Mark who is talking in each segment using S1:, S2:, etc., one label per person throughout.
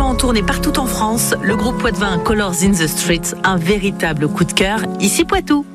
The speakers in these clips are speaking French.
S1: en tournée partout en France, le groupe poitevin Colors in the Streets, un véritable coup de cœur, ici Poitou.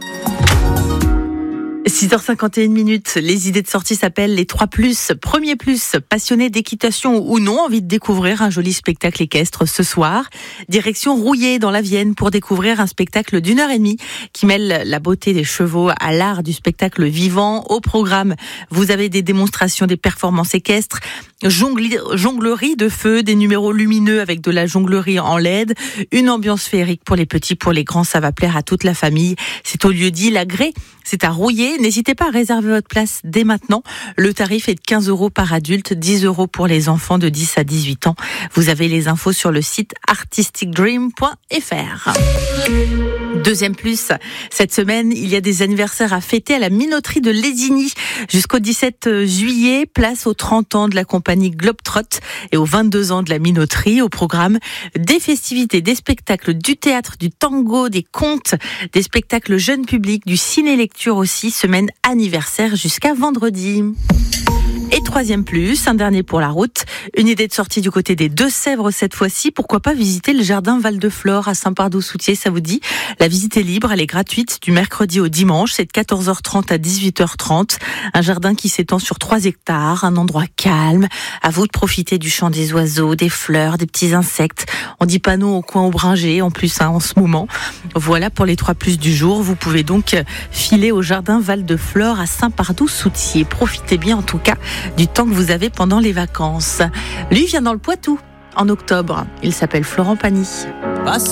S1: 6h51, les idées de sortie s'appellent les 3+. Premier plus, passionné d'équitation ou non, envie de découvrir un joli spectacle équestre ce soir. Direction Rouillé dans la Vienne pour découvrir un spectacle d'1h30 qui mêle la beauté des chevaux à l'art du spectacle vivant. Au programme, vous avez des démonstrations des performances équestres, jonglerie de feu, des numéros lumineux avec de la jonglerie en LED, une ambiance féerique pour les petits, pour les grands, ça va plaire à toute la famille. C'est au lieu-dit La Grée, c'est à Rouillé. N'hésitez pas à réserver votre place dès maintenant. Le tarif est de 15 € par adulte, 10 € pour les enfants de 10 à 18 ans. Vous avez les infos sur le site artisticdream.fr. Deuxième plus, cette semaine, il y a des anniversaires à fêter à la minoterie de Lézigny. Jusqu'au 17 juillet, place aux 30 ans de la compagnie Globetrot et aux 22 ans de la minoterie. Au programme, des festivités, des spectacles, du théâtre, du tango, des contes, des spectacles jeunes publics, du ciné-lecture aussi. Semaine anniversaire jusqu'à vendredi. Et troisième plus, un dernier pour la route, une idée de sortie du côté des Deux-Sèvres cette fois-ci. Pourquoi pas visiter le jardin Val-de-Flore à Saint-Pardoux-Soutiers, ça vous dit? La visite est libre, elle est gratuite du mercredi au dimanche, c'est de 14h30 à 18h30. Un jardin qui s'étend sur 3 hectares, un endroit calme. À vous de profiter du chant des oiseaux, des fleurs, des petits insectes. On dit pas non au coin ombragé en plus en ce moment. Voilà pour les 3+ du jour. Vous pouvez donc filer au jardin Val-de-Flore à Saint-Pardoux-Soutiers. Profitez bien en tout cas du temps que vous avez pendant les vacances. Lui vient dans le Poitou en octobre. Il s'appelle Florent Pagny.